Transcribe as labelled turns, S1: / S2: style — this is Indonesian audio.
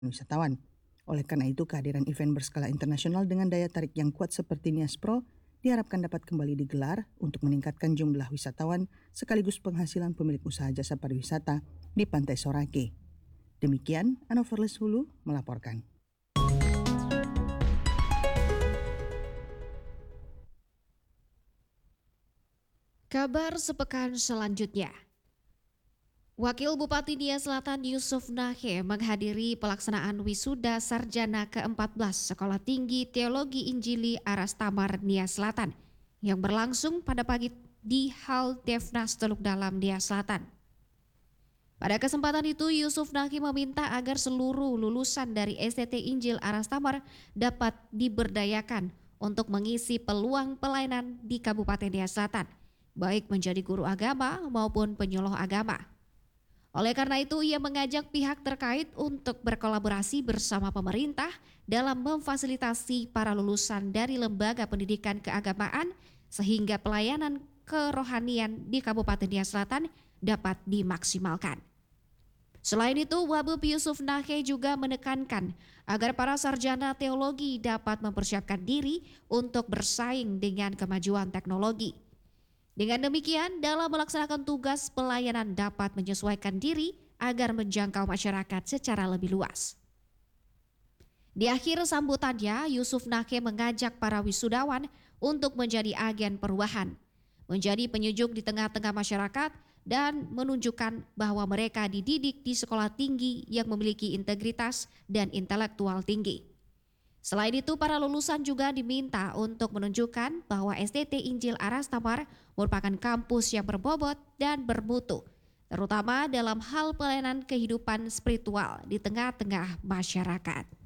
S1: wisatawan. Oleh karena itu, kehadiran event berskala internasional dengan daya tarik yang kuat seperti Nias Pro diharapkan dapat kembali digelar untuk meningkatkan jumlah wisatawan sekaligus penghasilan pemilik usaha jasa pariwisata di Pantai Sorake. Demikian, Anoverles Hulu melaporkan.
S2: Kabar sepekan selanjutnya. Wakil Bupati Nias Selatan Yusuf Nahe menghadiri pelaksanaan wisuda sarjana ke-14 Sekolah Tinggi Teologi Injili Aras Tamar Nias Selatan yang berlangsung pada pagi di Hal Devnas Teluk Dalam Nias Selatan. Pada kesempatan itu Yusuf Nahe meminta agar seluruh lulusan dari STT Injil Aras Tamar dapat diberdayakan untuk mengisi peluang pelayanan di Kabupaten Nias Selatan, baik menjadi guru agama maupun penyuluh agama. Oleh karena itu, ia mengajak pihak terkait untuk berkolaborasi bersama pemerintah dalam memfasilitasi para lulusan dari lembaga pendidikan keagamaan sehingga pelayanan kerohanian di Kabupaten Nias Selatan dapat dimaksimalkan. Selain itu, Wabub Yusuf Nahe juga menekankan agar para sarjana teologi dapat mempersiapkan diri untuk bersaing dengan kemajuan teknologi. Dengan demikian, dalam melaksanakan tugas pelayanan dapat menyesuaikan diri agar menjangkau masyarakat secara lebih luas. Di akhir sambutannya, Yusuf Nahe mengajak para wisudawan untuk menjadi agen perubahan, menjadi penyejuk di tengah-tengah masyarakat, dan menunjukkan bahwa mereka dididik di sekolah tinggi yang memiliki integritas dan intelektual tinggi. Selain itu, para lulusan juga diminta untuk menunjukkan bahwa STT Injil Aras Tamar merupakan kampus yang berbobot dan bermutu, terutama dalam hal pelayanan kehidupan spiritual di tengah-tengah masyarakat.